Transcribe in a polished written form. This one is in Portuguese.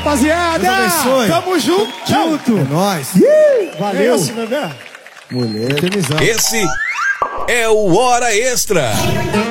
rapaziada. Tamo junto. É nóis. Valeu. Esse, bebê. Mulher. Esse é o Hora Extra.